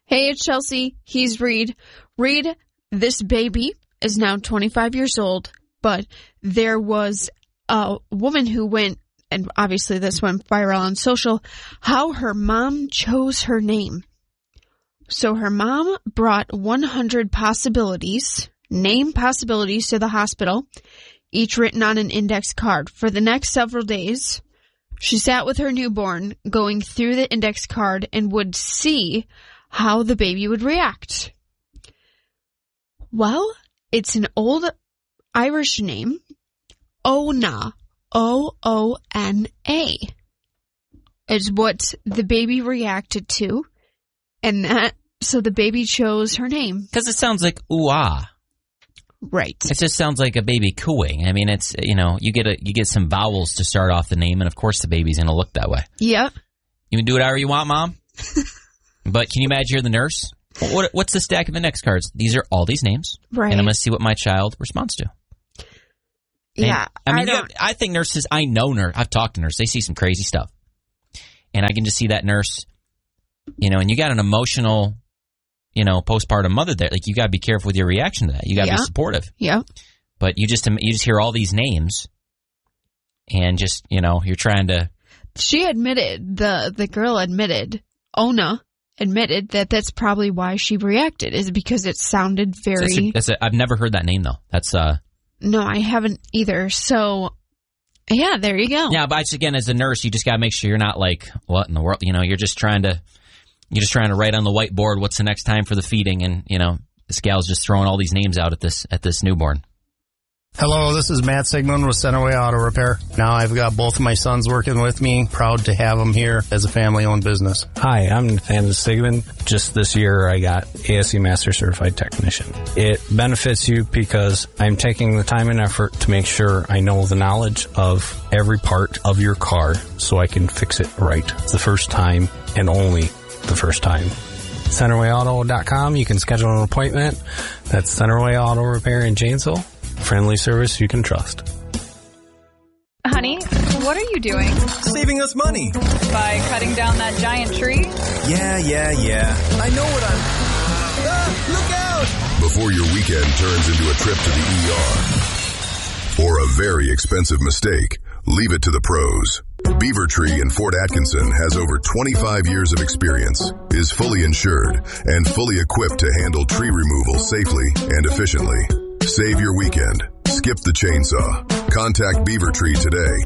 Hey, it's Chelsea. He's Reed. Reed, this baby is now 25 years old, but there was a woman who went, and obviously this went viral on social, how her mom chose her name. So her mom brought 100 name possibilities to the hospital, each written on an index card. For the next several days, she sat with her newborn, going through the index card, and would see how the baby would react. Well, it's an old Irish name, Ona, O-O-N-A, is what the baby reacted to, and so the baby chose her name. Because it sounds like ooh-ah. Right. It just sounds like a baby cooing. I mean, it's, you get some vowels to start off the name, and of course the baby's going to look that way. Yep. You can do whatever you want, Mom. But can you imagine you're the nurse? What's the stack of the next cards? These are all these names. Right. And I'm going to see what my child responds to. Yeah. And, I think nurses, I've talked to nurses, they see some crazy stuff. And I can just see that nurse, and you got an emotional, postpartum mother there. Like, you got to be careful with your reaction to that. You got to be supportive. Yeah. But you just hear all these names and just, you're trying to. She admitted, the girl admitted, Ona admitted that's probably why she reacted, is because it sounded very. I've never heard that name, though. That's No, I haven't either. So, yeah, there you go. Yeah, but again, as a nurse, you just got to make sure you're not like, what in the world? You're just trying to write on the whiteboard what's the next time for the feeding, and this gal's just throwing all these names out at this newborn. Hello, this is Matt Sigmund with Centerway Auto Repair. Now I've got both of my sons working with me. Proud to have them here as a family-owned business. Hi, I'm Nathaniel Sigmund. Just this year, I got ASE Master Certified Technician. It benefits you because I'm taking the time and effort to make sure I know the knowledge of every part of your car so I can fix it right the first time and only the first time. CenterwayAuto.com. You can schedule an appointment. That's Centerway Auto Repair in Janesville. Friendly service you can trust. Honey, what are you doing? Saving us money. By cutting down that giant tree? Yeah. I know what look out! Before your weekend turns into a trip to the ER or a very expensive mistake, leave it to the pros. Beaver Tree in Fort Atkinson has over 25 years of experience, is fully insured, and fully equipped to handle tree removal safely and efficiently. Save your weekend. Skip the chainsaw. Contact Beaver Tree today.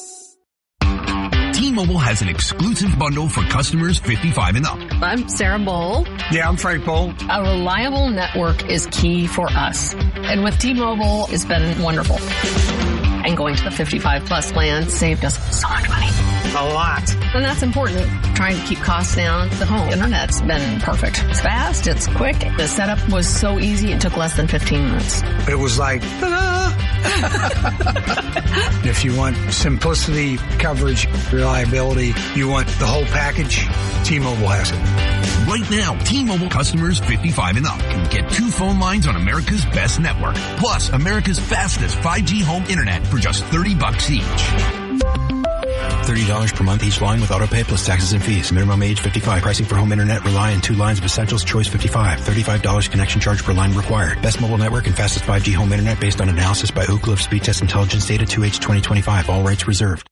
T-Mobile has an exclusive bundle for customers 55 and up. I'm Sarah Bowl. Yeah, I'm Frank Bowl. A reliable network is key for us. And with T-Mobile, it's been wonderful. And going to the 55 plus plan saved us so much money. A lot. And that's important. Trying to keep costs down. The home internet's been perfect. It's fast. It's quick. The setup was so easy. It took less than 15 minutes. It was like, ta-da! If you want simplicity, coverage, reliability, you want the whole package, T-Mobile has it. Right now, T-Mobile customers 55 and up can get 2 phone lines on America's best network, plus America's fastest 5G home internet for just $30 each. $30 per month each line with autopay plus taxes and fees. Minimum age 55. Pricing for home internet rely on 2 lines of Essentials. Choice 55. $35 connection charge per line required. Best mobile network and fastest 5G home internet based on analysis by Ookla of Speed Test Intelligence data 2H 2025. All rights reserved.